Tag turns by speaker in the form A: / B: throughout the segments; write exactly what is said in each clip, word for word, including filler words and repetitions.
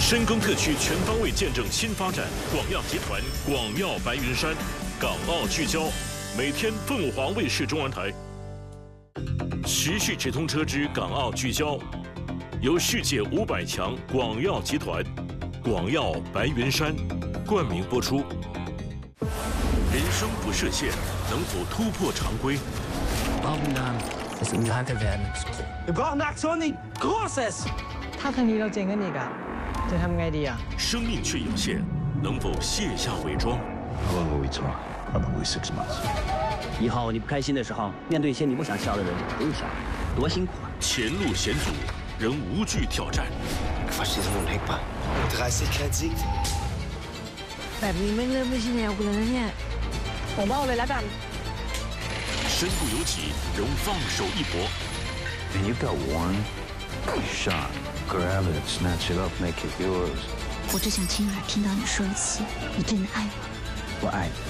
A: 深耕特区全方位见证新发展，广药集团广药白云山，港澳聚焦，每天凤凰卫视中文台持续直通车之港澳聚焦，由世界五百强广药集团广药白云山冠名播出。人生不设限，能否突破常规？
B: is not event.
C: Vi brauchen Aktionen Großes.
D: ถ้าครั้งนี้เราเจ๊งกันอีกอะจะทำไงดีอะ
A: 生命却有限，能否卸下伪装？
E: How long will we talk? Probably six months.
F: 以后你不开心的时候，面对一些你不想笑的人，不用笑，多辛苦啊！
A: 前路险阻，仍无惧挑战。
C: Verstehst du nicht, Papa? Dreistigkeit siegt.
D: แบบนี้ไม่เริ่มไม่ใช่แนวกูแล้วนะเนี่ยผมเอาเลยแล้วกัน
A: 身不由己，仍放手一搏。
E: And you got one shot. Grab it, snatch it up, make it yours.
G: 我只想亲耳听到你说一次，你真的爱我。
E: 我爱你。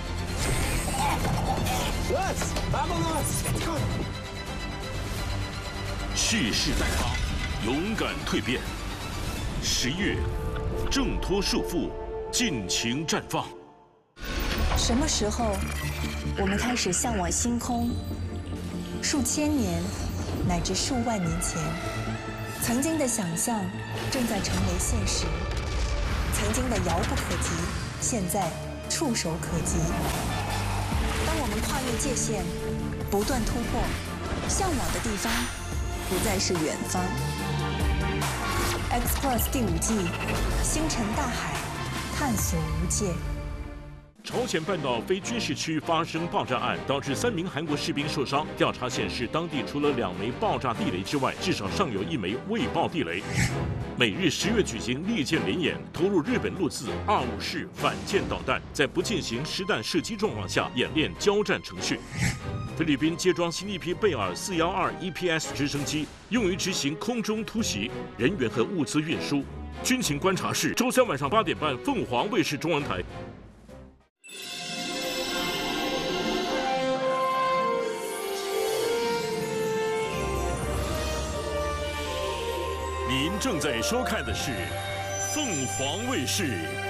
C: Los, vamos!
A: 蓄势待发，勇敢蜕变。十月，挣脱束缚，尽情绽放。
H: 什么时候，我们开始向往星空？数千年，乃至数万年前，曾经的想象正在成为现实，曾经的遥不可及，现在触手可及。当我们跨越界限，不断突破，向往的地方不再是远方。X Plus 第五季，星辰大海，探索无界。
A: 朝鲜半岛非军事区发生爆炸案，导致三名韩国士兵受伤。调查显示，当地除了两枚爆炸地雷之外，至少尚有一枚未爆地雷。美日十月举行利剑联演，投入日本陆自二五式反舰导弹，在不进行实弹射击状况下演练交战程序。菲律宾接装新一批贝尔四幺二 E P S 直升机，用于执行空中突袭、人员和物资运输。军情观察室，周三晚上八点半，凤凰卫视中文台。 您正在收看的是凤凰卫视